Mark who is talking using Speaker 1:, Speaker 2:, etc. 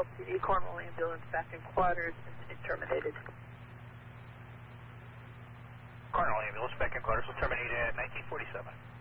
Speaker 1: LTD Cornwall ambulance back in quarters and terminated.
Speaker 2: Cornwall ambulance back in quarters will terminate at 1947.